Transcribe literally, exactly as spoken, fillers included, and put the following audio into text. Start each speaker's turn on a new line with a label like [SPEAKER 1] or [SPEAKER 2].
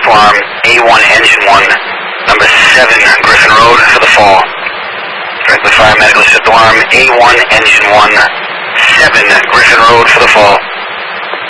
[SPEAKER 1] alarm, A one engine one, number seven Griffin Road for the fall. Directly fire medical shift alarm, A one engine one, seven Griffin Road for the fall.